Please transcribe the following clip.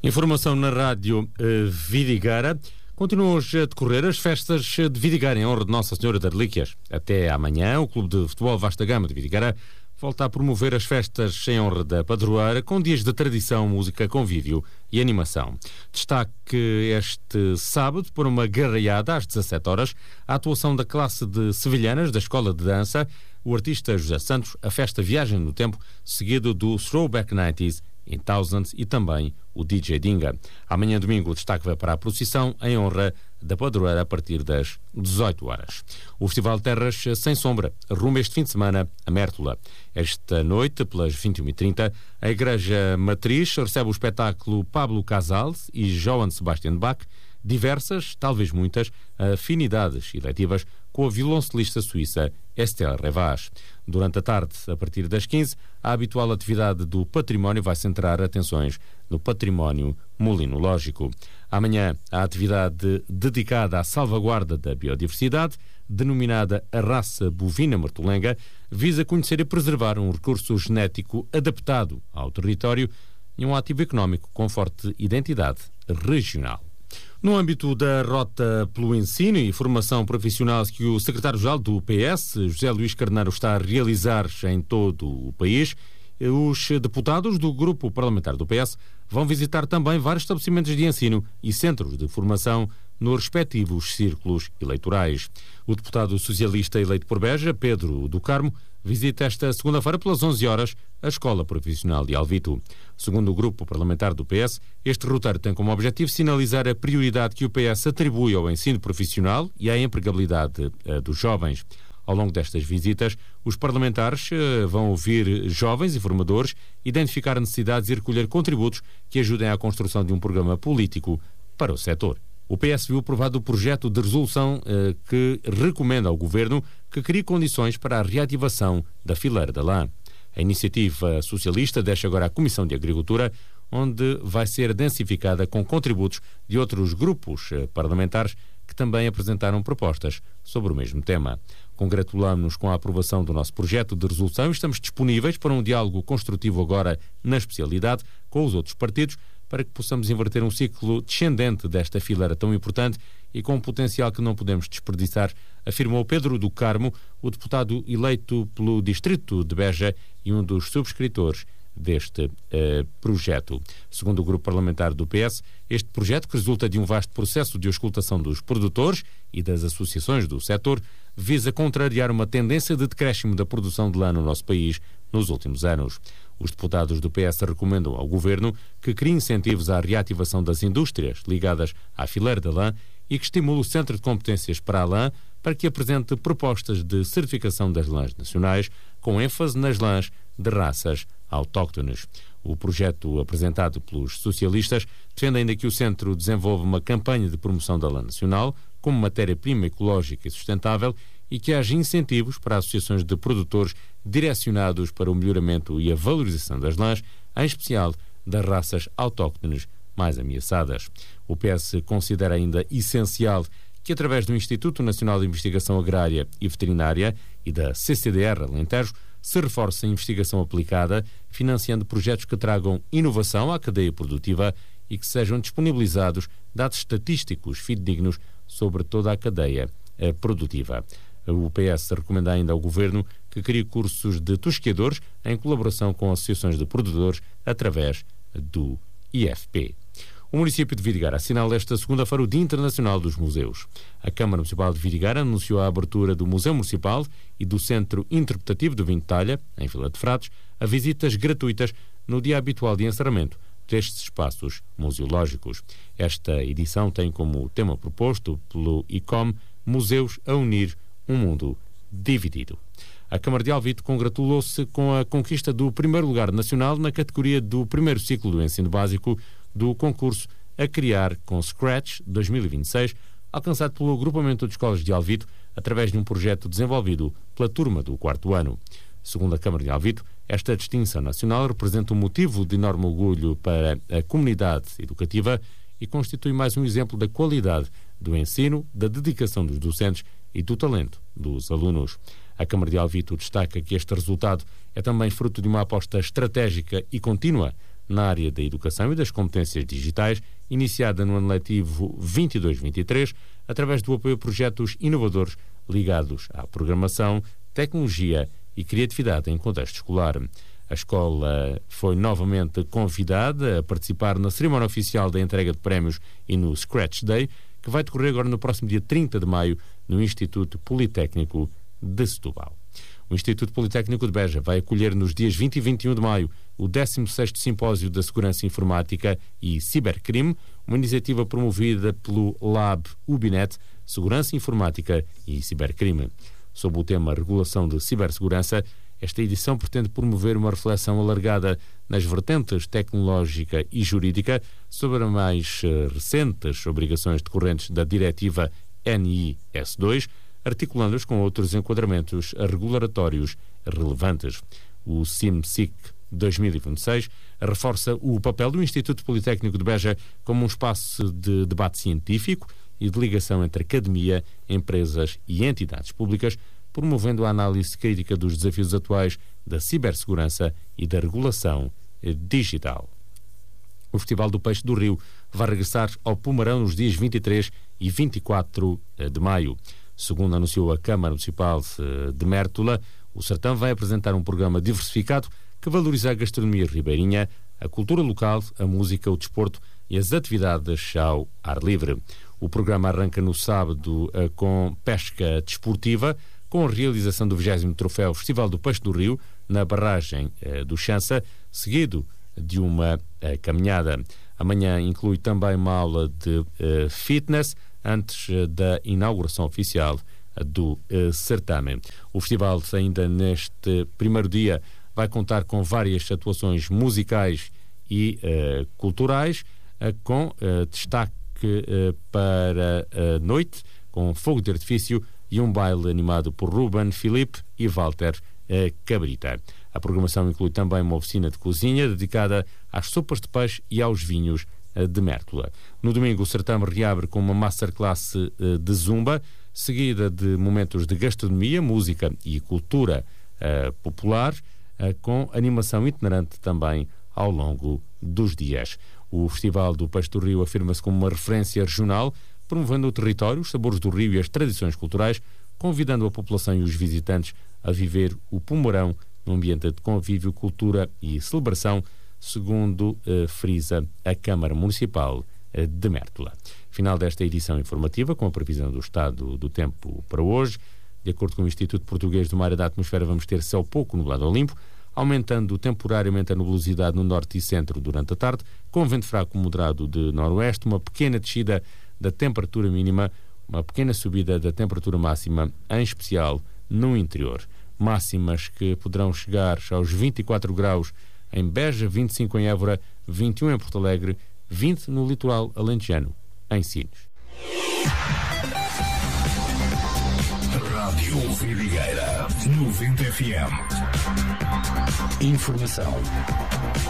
Informação na rádio Vidigueira. Continuam hoje a decorrer as festas de Vidigueira em honra de Nossa Senhora das Relíquias. Até amanhã, o Clube de Futebol Vasta Gama de Vidigueira volta a promover as festas em honra da padroeira, com dias de tradição, música, convívio e animação. Destaque este sábado, por uma garraiada às 17 horas, a atuação da classe de sevilhanas da Escola de Dança, o artista José Santos, a festa Viagem no Tempo, seguido do Throwback 90s em Thousands e também o DJ Dinga. Amanhã, domingo, o destaque vai para a procissão em honra da padroeira a partir das 18 horas. O Festival Terras Sem Sombra rumo este fim de semana a Mértola. Esta noite, pelas 21h30, a Igreja Matriz recebe o espetáculo Pablo Casals e Johann Sebastian Bach, diversas, talvez muitas, afinidades eletivas com a violoncelista suíça Estelle Revaz. Durante a tarde, a partir das 15, a habitual atividade do património vai centrar atenções no património molinológico. Amanhã, a atividade dedicada à salvaguarda da biodiversidade, denominada a raça bovina martolenga, visa conhecer e preservar um recurso genético adaptado ao território e um ativo económico com forte identidade regional. No âmbito da Rota pelo Ensino e Formação Profissional que o secretário-geral do PS, José Luís Carneiro, está a realizar em todo o país, os deputados do grupo parlamentar do PS vão visitar também vários estabelecimentos de ensino e centros de formação nos respectivos círculos eleitorais. O deputado socialista eleito por Beja, Pedro do Carmo, visita esta segunda-feira pelas 11 horas a Escola Profissional de Alvito. Segundo o grupo parlamentar do PS, este roteiro tem como objetivo sinalizar a prioridade que o PS atribui ao ensino profissional e à empregabilidade dos jovens. Ao longo destas visitas, os parlamentares vão ouvir jovens e formadores, identificar necessidades e recolher contributos que ajudem à construção de um programa político para o setor. O PS viu aprovado o projeto de resolução que recomenda ao Governo que crie condições para a reativação da fileira da lã. A iniciativa socialista deixa agora a Comissão de Agricultura, onde vai ser densificada com contributos de outros grupos parlamentares que também apresentaram propostas sobre o mesmo tema. Congratulamos-nos com a aprovação do nosso projeto de resolução e estamos disponíveis para um diálogo construtivo agora na especialidade com os outros partidos, para que possamos inverter um ciclo descendente desta fileira tão importante e com um potencial que não podemos desperdiçar, afirmou Pedro do Carmo, o deputado eleito pelo distrito de Beja e um dos subscritores deste projeto. Segundo o grupo parlamentar do PS, este projeto, que resulta de um vasto processo de auscultação dos produtores e das associações do setor, visa contrariar uma tendência de decréscimo da produção de lã no nosso país nos últimos anos. Os deputados do PS recomendam ao Governo que crie incentivos à reativação das indústrias ligadas à fileira da lã e que estimule o Centro de Competências para a Lã para que apresente propostas de certificação das lãs nacionais, com ênfase nas lãs de raças autóctones. O projeto apresentado pelos socialistas defende ainda que o Centro desenvolva uma campanha de promoção da lã nacional como matéria-prima ecológica e sustentável e que haja incentivos para associações de produtores direcionados para o melhoramento e a valorização das lãs, em especial das raças autóctones mais ameaçadas. O PS considera ainda essencial que, através do Instituto Nacional de Investigação Agrária e Veterinária e da CCDR Alentejo, se reforce a investigação aplicada, financiando projetos que tragam inovação à cadeia produtiva e que sejam disponibilizados dados estatísticos fidedignos sobre toda a cadeia produtiva. O PS recomenda ainda ao Governo que crie cursos de tosqueadores em colaboração com associações de produtores através do IFP. O município de Vidigueira assinala esta segunda-feira o Dia Internacional dos Museus. A Câmara Municipal de Vidigueira anunciou a abertura do Museu Municipal e do Centro Interpretativo do Vinho de Talha, em Vila de Frades, a visitas gratuitas no dia habitual de encerramento destes espaços museológicos. Esta edição tem como tema proposto pelo ICOM Museus a unir um mundo dividido. A Câmara de Alvito congratulou-se com a conquista do primeiro lugar nacional na categoria do primeiro ciclo do ensino básico do concurso A Criar com Scratch 2026, alcançado pelo Agrupamento de Escolas de Alvito através de um projeto desenvolvido pela turma do 4º ano. Segundo a Câmara de Alvito, esta distinção nacional representa um motivo de enorme orgulho para a comunidade educativa e constitui mais um exemplo da qualidade do ensino, da dedicação dos docentes e do talento dos alunos. A Câmara de Alvito destaca que este resultado é também fruto de uma aposta estratégica e contínua na área da educação e das competências digitais, iniciada no ano letivo 22-23, através do apoio a projetos inovadores ligados à programação, tecnologia e criatividade em contexto escolar. A escola foi novamente convidada a participar na cerimónia oficial da entrega de prémios e no Scratch Day, que vai decorrer agora no próximo dia 30 de maio no Instituto Politécnico de Setúbal. O Instituto Politécnico de Beja vai acolher nos dias 20 e 21 de maio o 16º Simpósio da Segurança Informática e Cibercrime, uma iniciativa promovida pelo Lab Ubinet, Segurança Informática e Cibercrime. Sob o tema Regulação de Cibersegurança, esta edição pretende promover uma reflexão alargada nas vertentes tecnológica e jurídica sobre as mais recentes obrigações decorrentes da Diretiva NIS2, articulando-as com outros enquadramentos regulatórios relevantes. O CIMSIC 2026 reforça o papel do Instituto Politécnico de Beja como um espaço de debate científico e de ligação entre academia, empresas e entidades públicas, promovendo a análise crítica dos desafios atuais da cibersegurança e da regulação digital. O Festival do Peixe do Rio vai regressar ao Pumarão nos dias 23 e 24 de maio. Segundo anunciou a Câmara Municipal de Mértola, o Sertão vai apresentar um programa diversificado que valoriza a gastronomia ribeirinha, a cultura local, a música, o desporto e as atividades ao ar livre. O programa arranca no sábado com pesca desportiva, com a realização do 20º Troféu Festival do Peixe do Rio, na barragem do Chança, seguido de uma caminhada. Amanhã inclui também uma aula de fitness, antes da inauguração oficial do certame. O festival, ainda neste primeiro dia, vai contar com várias atuações musicais e culturais, com destaque para a noite, com fogo de artifício e um baile animado por Ruben Filipe e Walter Cabrita. A programação inclui também uma oficina de cozinha dedicada às sopas de peixe e aos vinhos de Mértola. No domingo, o certame reabre com uma masterclass de zumba, seguida de momentos de gastronomia, música e cultura popular, com animação itinerante também ao longo dos dias. O Festival do Peixe do Rio afirma-se como uma referência regional, promovendo o território, os sabores do rio e as tradições culturais, convidando a população e os visitantes a viver o Pumarão num ambiente de convívio, cultura e celebração, segundo frisa a Câmara Municipal de Mértola. Final desta edição informativa, com a previsão do estado do tempo para hoje. De acordo com o Instituto Português do Mar e da Atmosfera, vamos ter céu pouco nublado ao limpo, aumentando temporariamente a nubosidade no norte e centro durante a tarde, com vento fraco moderado de noroeste, uma pequena descida da temperatura mínima, uma pequena subida da temperatura máxima, em especial no interior. Máximas que poderão chegar aos 24 graus em Beja, 25 em Évora, 21 em Porto Alegre, 20 no litoral alentejano, em Sines. Rádio Vidigueira 90 FM. Informação